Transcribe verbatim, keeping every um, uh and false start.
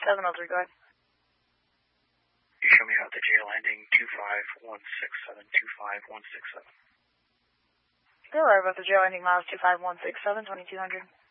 seven oh three, go ahead. You show me out the J landing two five one six seven, two five one six seven. Go right about the J landing miles two five one six seven, twenty-two hundred.